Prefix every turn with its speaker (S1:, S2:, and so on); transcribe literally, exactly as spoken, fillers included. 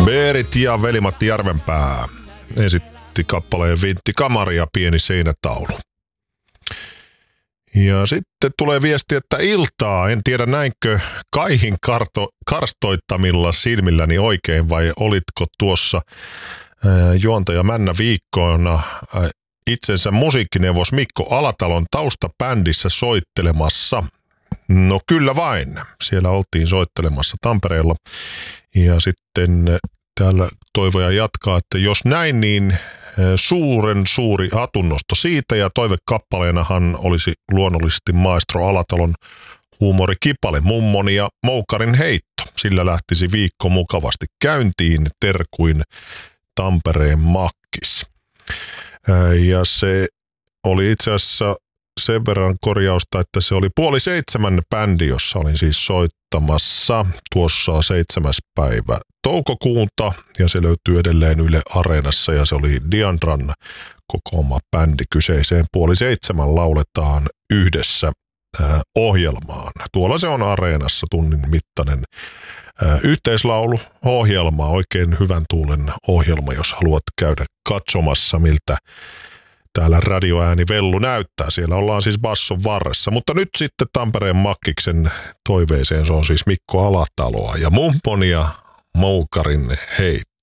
S1: Berit ja Veli-Matti Järvenpää esitti kappaleen Vintti Kamari ja Pieni seinätaulu. Ja sitten tulee viesti, että iltaa, en tiedä näinkö Kaihin karto, karstoittamilla silmilläni oikein vai olitko tuossa ää, juontaja Männä viikkoina ää, itsensä musiikkineuvos Mikko Alatalon taustabändissä soittelemassa. No kyllä vain, siellä oltiin soittelemassa Tampereella ja sitten täällä toivoja jatkaa, että jos näin, niin suuren suuri hatunnosto siitä ja toivekappaleenahan olisi luonnollisesti maestro Alatalon huumorikipale Mummoni ja Moukarin heitto. Sillä lähtisi viikko mukavasti käyntiin, terkuin Tampereen makkis. Ja se oli itse asiassa sen verran korjausta, että se oli puoli seitsemän bändi, jossa olin siis soittamassa tuossa seitsemäs päivä toukokuuta ja se löytyy edelleen Yle Areenassa ja se oli Diandran kokoama bändi kyseiseen puoli seitsemän lauletaan yhdessä äh, ohjelmaan. Tuolla se on Areenassa tunnin mittainen äh, yhteislaulu-ohjelma, oikein hyvän tuulen ohjelma, jos haluat käydä katsomassa miltä täällä radioääni Vellu näyttää. Siellä ollaan siis basson varressa. Mutta nyt sitten Tampereen Makkiksen toiveeseen se on siis Mikko Alataloa ja Mummon ja Moukarin heitto.